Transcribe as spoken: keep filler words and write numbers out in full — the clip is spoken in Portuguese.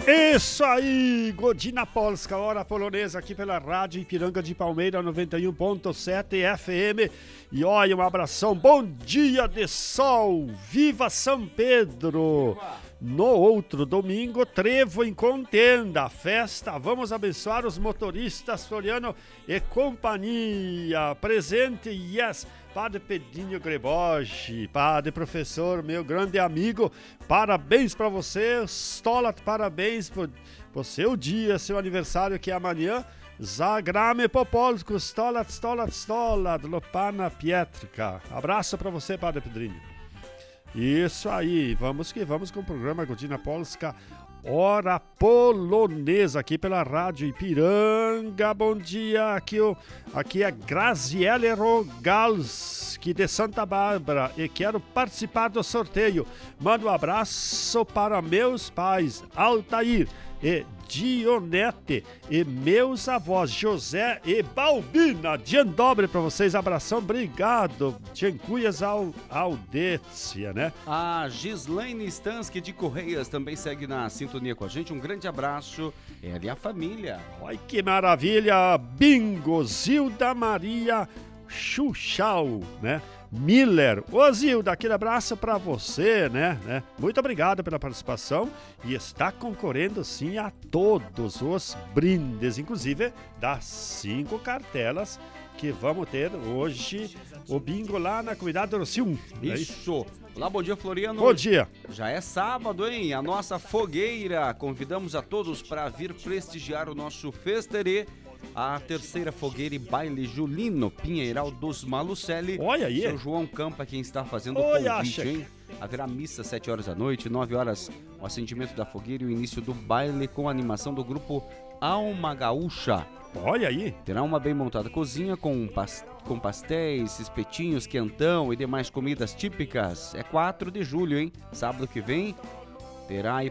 Isso aí, Godzina Polska, hora polonesa aqui pela Rádio Ipiranga de Palmeira noventa e um ponto sete F M. E olha, um abração, bom dia de sol, viva São Pedro! No outro domingo, trevo em contenda, festa, vamos abençoar os motoristas Floriano e companhia. Presente, yes, Padre Pedrinho Greboge, Padre Professor, meu grande amigo, parabéns para você, Stolat, parabéns por, por seu dia, seu aniversário que é amanhã. Zagramy Popolsku, Stolat, Stolat, Stolat, Lopana Pietrka. Abraço para você, Padre Pedrinho. Isso aí, vamos que vamos com o programa Godzina Polska, hora polonesa, aqui pela Rádio Ipiranga. Bom dia, aqui, o, aqui é Graziele Rogalski de Santa Bárbara e quero participar do sorteio. Mando um abraço para meus pais, Altair e Dionete, e meus avós José e Balbina. Dia dobre para vocês, abração, obrigado. Dziękuję ao audiência, né? A Gislaine Stansky de Correias também segue na sintonia com a gente, um grande abraço, ela e a família. Olha que maravilha, bingo, Zilda Maria Chuchau, né? Miller. Ô Zilda, aquele abraço para você, né? né? Muito obrigado pela participação e está concorrendo sim a todos os brindes, inclusive das cinco cartelas que vamos ter hoje, o bingo lá na comunidade do Rocio. Isso! Olá, bom dia, Floriano. Bom dia. Já é sábado, hein? A nossa fogueira. Convidamos a todos para vir prestigiar o nosso Festerê, a terceira fogueira e baile julino Pinheiral dos Malucelli. Olha aí. Seu João Campa quem está fazendo o Olha, convite, acha... hein? Haverá missa às sete horas da noite, nove horas o acendimento da fogueira e o início do baile com a animação do grupo Alma Gaúcha. Olha aí. Terá uma bem montada cozinha com, pas... com pastéis, espetinhos, quentão e demais comidas típicas. É quatro de julho, hein? Sábado que vem terá aí